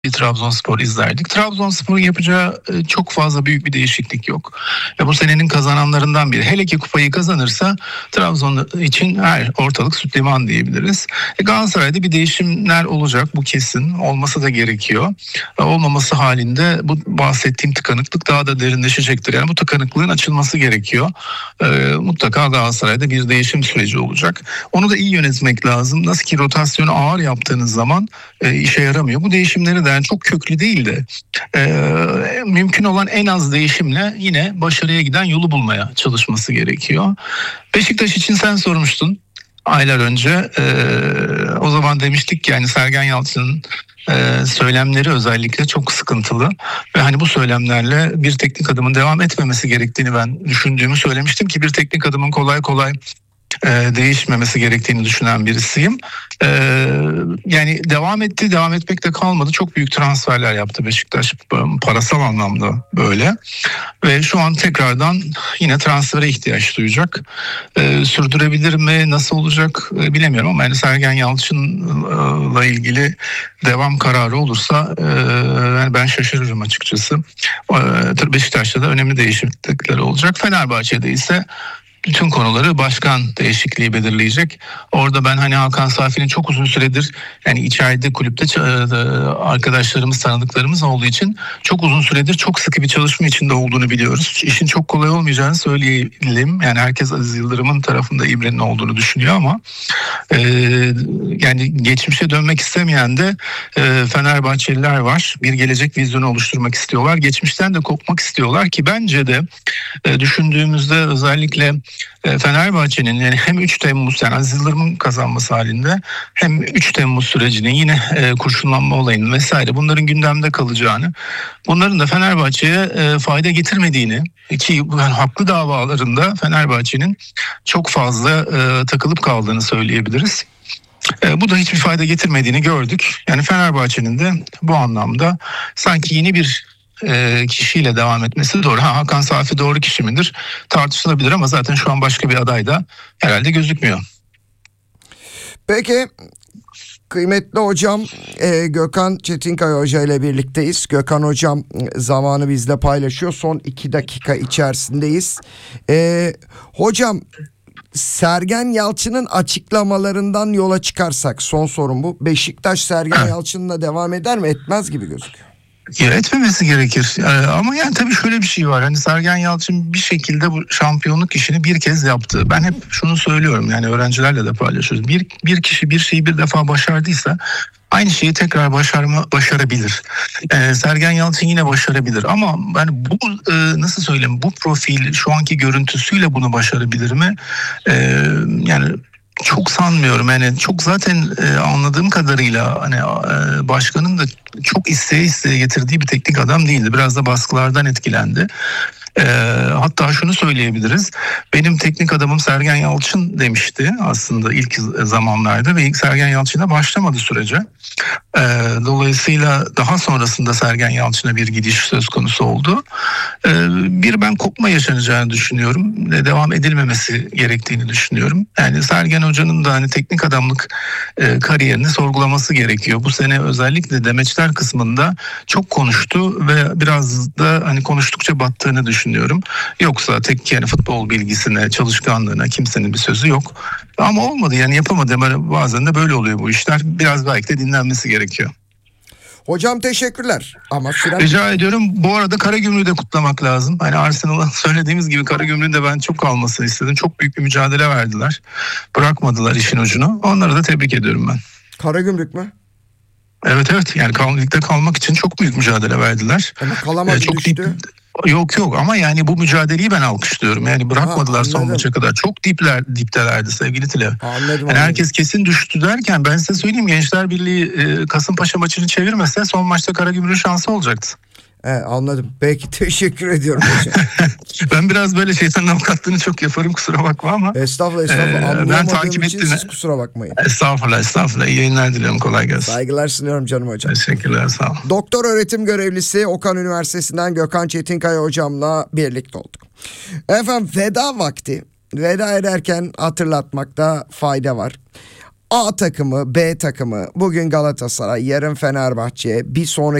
bir Trabzonspor izlerdik. Trabzonspor'un yapacağı çok fazla büyük bir değişiklik yok. Bu senenin kazananlarından biri. Hele ki kupayı kazanırsa Trabzon için ortalık süt liman diyebiliriz. Galatasaray'da bir değişimler olacak, bu kesin. Olması da gerekiyor. Olmaması halinde bu bahsettiğim tıkanıklık daha da derinleşecektir. Yani bu tıkanıklığın açılması gerekiyor. Mutlaka Galatasaray'da bir değişim süreci olacak. Onu da iyi yönetmek lazım. Nasıl ki rotasyonu ağır yaptığınız zaman işe yaramıyor. Bu değişimleri de yani çok köklü değil de mümkün olan en az değişimle yine başarıya giden yolu bulmaya çalışması gerekiyor. Beşiktaş için sen sormuştun aylar önce. O zaman demiştik ki yani Sergen Yalçın'ın söylemleri özellikle çok sıkıntılı ve hani bu söylemlerle bir teknik adamın devam etmemesi gerektiğini ben düşündüğümü söylemiştim ki bir teknik adamın kolay kolay değişmemesi gerektiğini düşünen birisiyim. Yani devam etti, devam etmekte kalmadı. Çok büyük transferler yaptı Beşiktaş, parasal anlamda böyle. Ve şu an tekrardan yine transfere ihtiyaç duyacak. Sürdürebilir mi, nasıl olacak bilemiyorum ama yani Sergen Yalçın'la ilgili devam kararı olursa yani ben şaşırırım açıkçası. Beşiktaş'ta da önemli değişiklikler olacak. Fenerbahçe'de ise bütün konuları başkan değişikliği belirleyecek. Orada ben hani Hakan Safi'nin çok uzun süredir yani içeride kulüpte arkadaşlarımız, tanıdıklarımız olduğu için çok uzun süredir çok sıkı bir çalışma içinde olduğunu biliyoruz. İşin çok kolay olmayacağını söyleyelim. Yani herkes Aziz Yıldırım'ın tarafında İbre'nin olduğunu düşünüyor ama yani geçmişe dönmek istemeyen de Fenerbahçeliler var. Bir gelecek vizyonu oluşturmak istiyorlar. Geçmişten de kopmak istiyorlar ki bence de düşündüğümüzde özellikle Fenerbahçe'nin yani hem 3 Temmuz yani Aziz Yıldırım'ın kazanması halinde hem 3 Temmuz sürecinin yine kurşunlanma olayının vesaire bunların gündemde kalacağını, bunların da Fenerbahçe'ye fayda getirmediğini ki yani haklı davalarında Fenerbahçe'nin çok fazla takılıp kaldığını söyleyebiliriz. Bu da hiçbir fayda getirmediğini gördük. Yani Fenerbahçe'nin de bu anlamda sanki yeni bir kişiyle devam etmesi doğru. Hakan Safi doğru kişi midir? Tartışılabilir ama zaten şu an başka bir aday da herhalde gözükmüyor. Peki kıymetli hocam Gökhan Çetinkaya Hoca ile birlikteyiz. Gökhan hocam zamanı bizle paylaşıyor. Son 2 dakika içerisindeyiz. Hocam Sergen Yalçın'ın açıklamalarından yola çıkarsak son sorun bu. Beşiktaş Sergen Yalçın'la devam eder mi? Etmez gibi gözüküyor. Ya etmemesi gerekir. Ama yani tabii şöyle bir şey var. Hani Sergen Yalçın bir şekilde bu şampiyonluk işini bir kez yaptı. Ben hep şunu söylüyorum yani öğrencilerle de paylaşıyoruz. Bir kişi bir şeyi bir defa başardıysa aynı şeyi tekrar başarabilir. Sergen Yalçın yine başarabilir ama yani bu nasıl söyleyeyim, bu profil şu anki görüntüsüyle bunu başarabilir mi? Yani çok sanmıyorum. Yani çok zaten anladığım kadarıyla hani başkanın da çok isteye getirdiği bir teknik adam değildi. Biraz da baskılardan etkilendi. Hatta şunu söyleyebiliriz. Benim teknik adamım Sergen Yalçın demişti aslında ilk zamanlarda ve ilk Sergen Yalçın'a başlamadı sürece. Dolayısıyla daha sonrasında Sergen Yalçın'a bir gidiş söz konusu oldu. Bir ben kopma yaşanacağını düşünüyorum. Devam edilmemesi gerektiğini düşünüyorum. Yani Sergen Hoca'nın da hani teknik adamlık kariyerini sorgulaması gerekiyor. Bu sene özellikle demeçler kısmında çok konuştu ve biraz da hani konuştukça battığını düşünüyorum. Yoksa tek yani futbol bilgisine, çalışkanlığına kimsenin bir sözü yok. Ama olmadı yani yapamadı. Bazen de böyle oluyor bu işler. Biraz belki de dinlenmesi gerekiyor. Hocam teşekkürler. Ama rica ediyorum. Bu arada Karagümrük'ü de kutlamak lazım. Hani Arsenal'a söylediğimiz gibi Karagümrük'ün de ben çok kalmasını istedim. Çok büyük bir mücadele verdiler. Bırakmadılar işin ucunu. Onları da tebrik ediyorum ben. Karagümrük mü? Evet yani ligde kalmak için çok büyük mücadele verdiler. Ama kalamadı, düştü. Yok ama yani bu mücadeleyi ben alkışlıyorum. Yani bırakmadılar son maça kadar. Çok diptelerdi sevgili Tile. Anladım. Yani herkes kesin düştü derken ben size söyleyeyim, Gençler Birliği Kasımpaşa maçını çevirmese son maçta Karagümrük'ün şansı olacaktı. Anladım. Peki teşekkür ediyorum hocam. Ben biraz böyle şeytanın avukatlığını çok yaparım, kusura bakma ama. Estağfurullah. Ben takip ettim. Siz kusura bakmayın. Estağfurullah. İyi yayınlar diliyorum. Kolay gelsin. Saygılar sunuyorum canım hocam. Teşekkürler, sağ olun. Doktor öğretim görevlisi Okan Üniversitesi'nden Gökhan Çetinkaya hocamla birlikte olduk. Efendim veda vakti. Veda ederken hatırlatmakta fayda var. A takımı, B takımı, bugün Galatasaray, yarın Fenerbahçe, bir sonraki